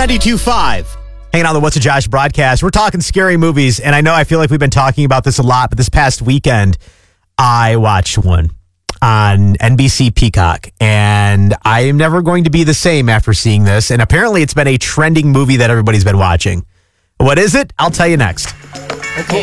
92.5. Hanging on the What's a Josh broadcast. We're talking scary movies, and I feel like we've been talking about this a lot, but this past weekend, I watched one on NBC Peacock, and I am never going to be the same after seeing this, and apparently it's been a trending movie that everybody's been watching. What is it? I'll tell you next. Okay.